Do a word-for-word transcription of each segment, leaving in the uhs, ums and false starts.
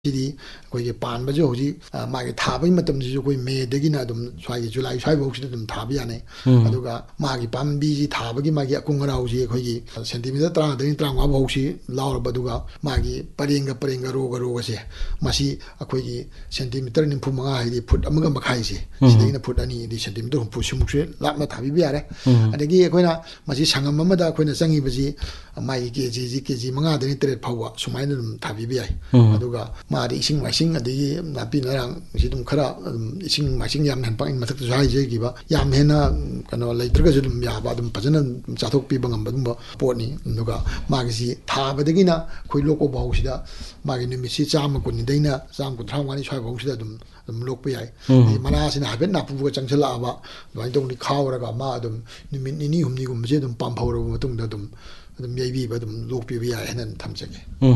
सिदी कोई पान बजे होजी मागे थाबई मतम जिसु कोई मे दगिना अदुम स्वाई जुलाई स्वाई बौसिद अदुम थाबि याने अदुगा मागी पांबी जी थाबगी मागी अकुंगरा होजी अखोगी सेंटीमीटर त्रह दनि त्रंगा बौसि लावरब अदुगा मागी परेंग परेंग रोग रोगसे मसी अखोगी सेंटीमीटर निफु मंगा हाइदि फुट अमगा मखाइ से सिदैना फुट अनि दि सेंटीमीटर हुफु सिमुक्से लापना थाबि बियारे अदगी अखोइना मसी संगम अमदा अखोइना संगी बजी मागी केजी जी केजी मंगा दनि त्रेट फाववा सुमाइना दum थाबि बियाइ अदुगा मारी इसिंग माइसिंग अदगी नापी नरंग सिदुम खरा इसिंग माइसिंग याम हेन पाइन मथक जाय जे गिबा याम हेना कनो लैत्रगा जुदुम याबा दुम फजन चाथोक पि बंगम बदुम पोनी नुगा मागी सि थाबदगिना खोइ लोको बाउसिदा मागी निमिसि चाम कुनि दैना चाम कुथ्रा वानी स्वाइ बाउसिदा दुम दुम लोक पयाइ मना सिना हाबेन नापुबुगा चंगसला आबा दुइ दोंनि खावरगा मा दुम निमिन निनि हुमनि गुमजे दुम पामफावरो मतुंग दुम अदम याइबि बदम लोक पि बिया हेनन थमजगे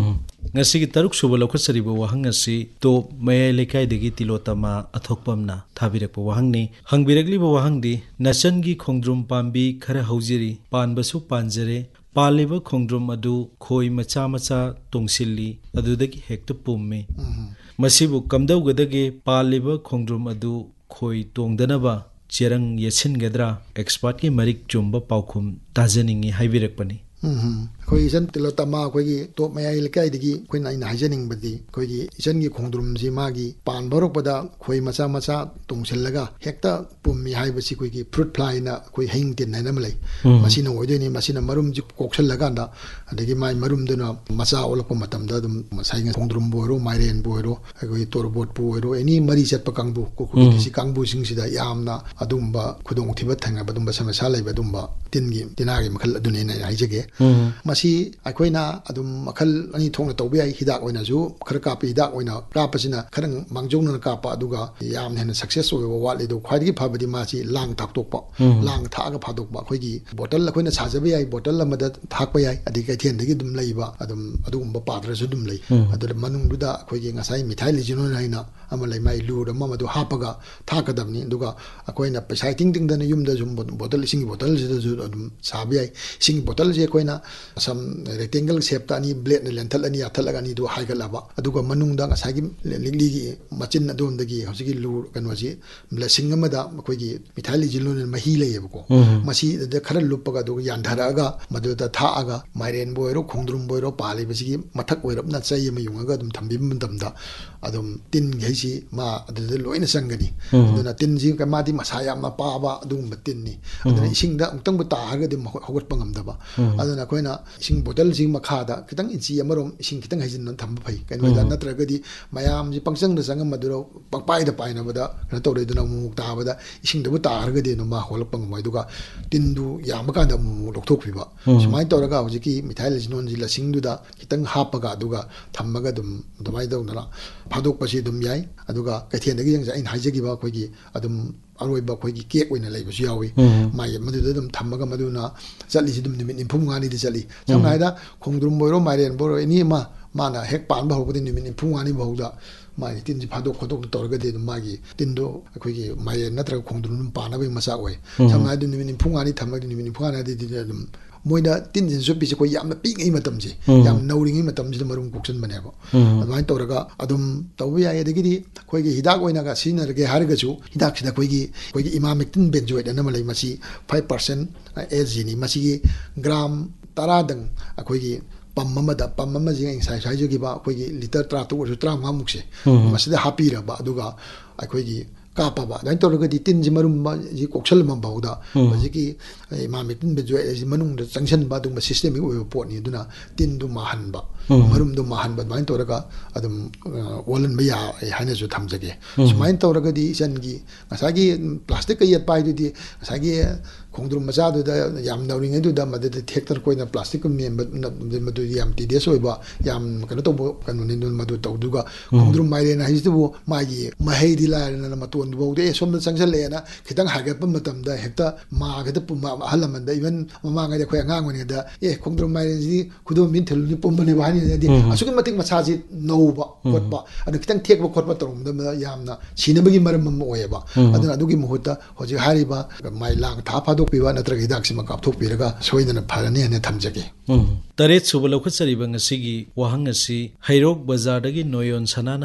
ngasi taruk suba lokha sariba wahang ngasi to mayai lekai degi tilotama athokpamna thabirakpa wahang ni hangbirakli ba wahang di nasan gi khongdrum pambi khara haujiri panbasu panjare paliba khongdrum adu khoi macha macha tongsilli adudagi hekta pumme masibu kamdau gadage paliba khongdrum adu khoi tongdanaba cherang yesin gadra expert ki marik chumba paukhum tajaningi haibirakpani कोई इसन तिलोतमा कोई तो मयाई लेकाई दिगी कोई nine हाइजनिंग बदी कोई इसन की खोंद्रुम जी मागी पान भरोक पदा कोई मचा मचा तुंगसिल लगा हेक्ता पुम्मी हाई बसी कोई की फ्रूट फ्लाई ना कोई हिंग तिन ना नमले मसीना ओइदेनी मसीना मरुम जी कोक्सल लगा ना अदगी माई मरुम दुना मचा ओलप मतम दा दुम मसाइंग खोंद्रुम बोरो माइरेन बोरो कोई तोरबोट बोरो एनी मरी चटप कांगबु कोकुली किसी कांगबु सिंगसिदा यामना अदुंबा खुदोंग थिबत थंगा बदुंबा समस्या लैबा दुंबा तिनगी तिनागी मखल अदुने ना हाइजगे मसी अखोइना अदुम मखल अनि थोंग तौबे आई हिदाक ओइना जु खर कापि हिदाक ओइना कापसिना खरंग मांगजौना कापा अदुगा याम हेन सक्सेस ओइबा वाले दो ख्वाइदगी फाबदि मासी लांग थाकतोकपा लांग थागा फादोकपा अखोइगी बोतल अखोइना साजबे आई बोतल अमदा थाकपा याई अदि कैथेनदगी दुम लैबा अदुम अदुगुम्बा पात्रसु दुम लै अदुर मनुंगदुदा अखोइगी ngасai मिठाई लिजिनो नाइना अमा लै माई लूर अमा मदु हापगा थाकदबनि दुगा अखोइना पैसा टिंग टिंग दन युमदा जुम बोतल सिंग बोतल जिदा जु अदुम साबे आई सिंग बोतल जे अखोइना सम रेक्टेंगल शेप तानी ब्लेड ने लेंथल अनि अथल अनि दु हाइगलाबा अदुगा मनुंगदा ngасai लिगलिगी मचिन अदुमदगी हौसिगी लूर कनवाजी ब्लेसिंग अमदा अखोइगी मिठाई लिजिनो मही लैयबको मसी द खर लुपगा दु यानधरागा मदुदा थाआगा माइरेन बोयरो खोंद्रुम बोयरो पालिबसिगी मथक ओइरबना चै म युंगा अदुम थंबि मदमदा अदुम तिन गेसी मा अदुदा लोइना संगनी अदुना तिन जी का मादी मसा यामना पाबा अदुम तिननी अदुना इसिंगदा उक्तंग बता हागा दि हौगत पंगमदबा अदुना कोइना इसिंग बोतल जी मखादा खितंग इंची अमरोम इसिंग खितंग हाइजिन थंब फै कनोदा नत्रगदी मयाम जी पंगचंग द संगम मदुरो पपाइदा पाइनबदा कन तौरेदुना मुक ताबदा इसिंग दबु तारगदी नो मा होलक पंगमैदुगा तिनदु यामकादा मु लोकथोकफिबा सुमाइ तौरगा होजिकी मिठाई लिजिनोन जी लसिंगदुदा खितंग हापगा अदुगा थम्मगा दुम दुमाइ दौनला फादोकपसि दुम याई अदुगा कैथेनदगी जंग इन हाइजगिबा खोगी अदुम अरोइबा खोगी केक ओइना लैबसु यावी माय मदुदा दुम थम्मगा मदुना चलिसि दुम निमिट निफुम गानी दि चली समनाइदा खोंद्रुम बोरो माइरेन बोरो एनी मा माना हेक पान बहुबदि निमिट निफुम गानी बहुदा माय तिनजि फादोक खोदोक तौरगदि मागी तिनदो खोगी माइरेन नत्र खोंद्रुम पानबे मसा ओइ समनाइदा निमिट निफुम गानी थम्मगि निमिट निफुम गानी दि दुम मोइदा तिन जिन सुपि से कोई याम पिंगै मतम जे याम नौरिंगै मतम जे मरुम कोक्सन बनेबो अदुमाइ तौरगा अदुम तौबे याय दगिदि खोइगी हिदाक ओइनागा सिनरगे हारगसु हिदाक सिदा खोइगी खोइगी इमामेक्टिन बेंजोइड अनमलै मसी five percent एजी नि मसी ग्राम ten दंग खोइगी पम अमदा पम अम जे साइ साइजगिबा खोइगी लिटर thirty तो thirty-five मुक्से मसीदा हापिरबा अदुगा खोइगी कापाबा दाइन तौरगदि तिन जि मरुम जि कोक्सल म बहुदा हजिकी इमामेक्टिन बेजोइ जि मनुंग जंक्शन बा दुम सिस्टेमिक ओइ पोटनि दुना तिन दु माहनबा मरुम दु माहनबा दाइन तौरगा अदम वलन बया हाइना जु थमजगे सुमाइन तौरगदि इसनगी ngасagi प्लास्टिक कयत पाइदुदि ngасagi खोंद्रुम मचा दुदा याम नौरिंगै दुदा मदद थेक्टर कोइना प्लास्टिक मेम मदु याम टीडीएस ओइबा याम कनो तो कनो निन मदु तौदुगा खोंद्रुम माइरेन हाइजदु मागी महै दिलाना मतोन बौदे सोम चंगजलेना खितंग हागप मतमदा हेक्ता मागद पुमा हलमंदा इवन ममांगै खोय अंगांगनेदा ए खोंद्रुम माइरेन जी खुदो मिन थलुनि पुम्बने बानि दि असुक मतिक मचाजी नौबा खोटबा अदु खितंग थेकबा खोटबा तरुमदा यामना सिनबगी मरम म ओयबा अदुना अदुगी मुहुता होजि हारिबा माइ लांग था फादो ꯀꯥꯞꯊꯣꯛꯄꯤꯕ ꯅꯠꯇ꯭ꯔꯒ ꯍꯤꯗꯥꯛꯁꯤꯃ ꯀꯥꯞꯊꯣꯛꯄꯤꯔꯒ ꯁꯣꯏꯗꯅ ꯐꯔꯅꯤ ꯍꯥꯏꯅ ꯊꯝꯖꯒꯦ꯫ ꯇꯔꯦꯠ ꯁꯨꯕ ꯂꯧꯈꯠꯆꯔꯤꯕ ꯉꯁꯤꯒꯤ ꯋꯥꯍꯪ ꯑꯁꯤ ꯍꯩꯔꯣꯛ ꯕꯖꯥꯔꯗꯒꯤ ꯅꯣꯌꯣꯟ ꯁꯅꯥꯅ